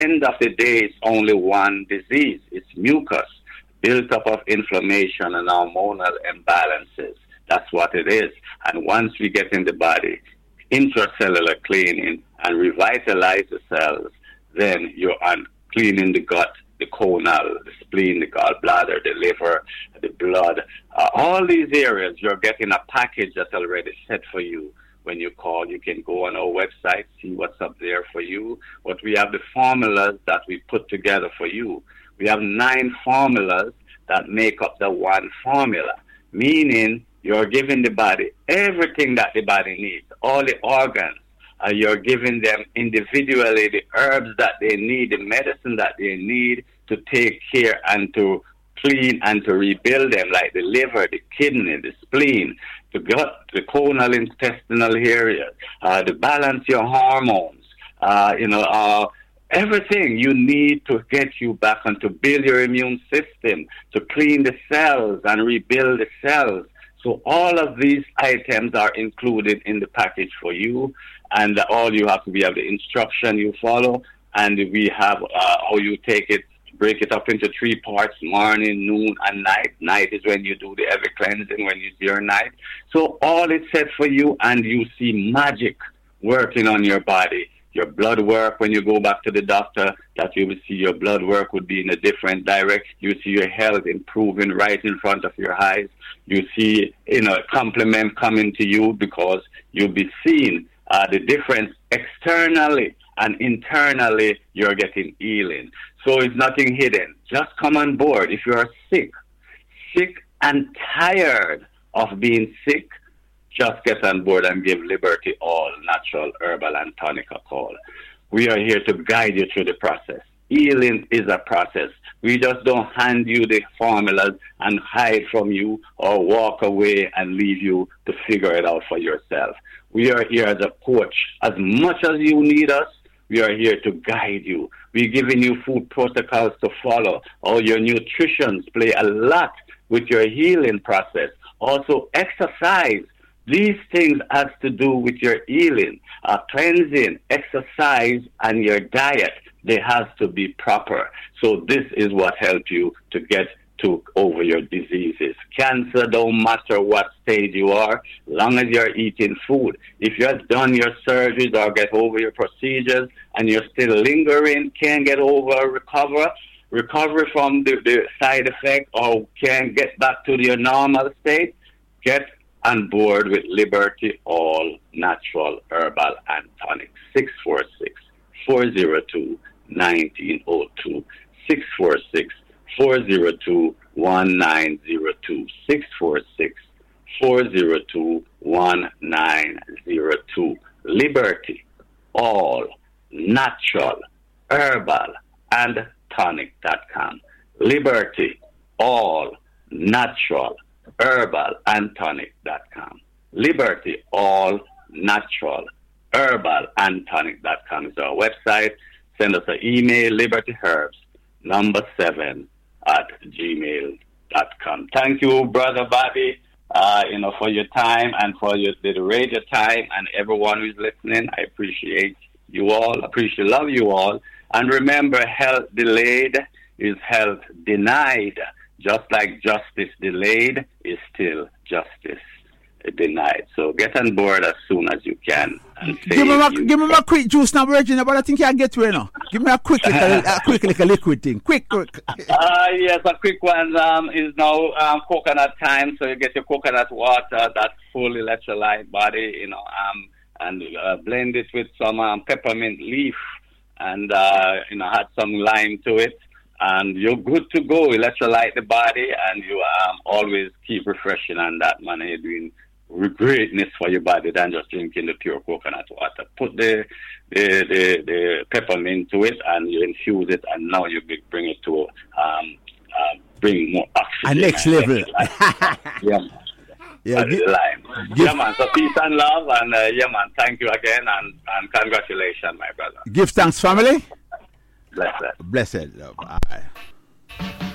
end of the day, it's only one disease. It's mucus, built up of inflammation and hormonal imbalances. That's what it is. And once we get in the body, intracellular cleaning and revitalize the cells, then you're on cleaning the gut, the colon, the spleen, the gallbladder, the liver, the blood. All these areas, you're getting a package that's already set for you. When you call, you can go on our website, see what's up there for you. But we have the formulas that we put together for you. We have 9 formulas that make up the one formula, meaning you're giving the body everything that the body needs, all the organs. You're giving them individually the herbs that they need, the medicine that they need to take care and to clean and to rebuild them, like the liver, the kidney, the spleen, the gut, the colon intestinal areas, to balance your hormones, everything you need to get you back and to build your immune system, to clean the cells and rebuild the cells. So all of these items are included in the package for you, and all you have to be have the instruction you follow, and we have how you take it, break it up into 3 parts, morning, noon, and night. Night is when you do the heavy cleansing, when you do your night. So all is set for you, and you see magic working on your body. Your blood work, when you go back to the doctor, that you will see your blood work would be in a different direction. You see your health improving right in front of your eyes. You see, compliment coming to you because you'll be seeing the difference externally and internally. You're getting healing. So it's nothing hidden. Just come on board. If you are sick and tired of being sick, just get on board and give Liberty All Natural Herbal and Tonic a call. We are here to guide you through the process. Healing is a process. We just don't hand you the formulas and hide from you or walk away and leave you to figure it out for yourself. We are here as a coach. As much as you need us, we are here to guide you. We're giving you food protocols to follow. All your nutritions play a lot with your healing process. Also, exercise. These things have to do with your healing, cleansing, exercise, and your diet. They have to be proper. So this is what helps you to get over your diseases. Cancer, don't matter what stage you are, long as you're eating food. If you have done your surgeries or get over your procedures and you're still lingering, can't get over, recover from the side effect, or can't get back to your normal state, get on board with Liberty All Natural Herbal and Tonic. 646-402-1902. 646-402-1902. 646-402-1902. Liberty All Natural Herbal and Tonic.com. Liberty All Natural Herbal and Tonic.com. Liberty All Natural Herbal and Tonic.com is our website. Send us an email, libertyherbs7@gmail.com. Thank you, Brother Bobby, for your time and for the radio time, and everyone who's listening. I appreciate you all. Love you all. And remember, health delayed is health denied. Just like justice delayed is still justice denied. So get on board as soon as you can. And give me my quick juice now, Virginia, but I think I get to it now. Give me a quick little liquid thing. Quick. Yes, a quick one is now coconut time. So you get your coconut water, that full electrolyte body, and blend it with some peppermint leaf and, add some lime to it. And you're good to go. Electrolyte the body, and you always keep refreshing on that, man. You're doing greatness for your body than just drinking the pure coconut water. Put the peppermint to it, and you infuse it, and now you bring it to bring more oxygen. A next level. Yeah. Yeah, man. So peace and love, and man. Thank you again, and congratulations, my brother. Give thanks, family. Blessed. Blessed love. All right.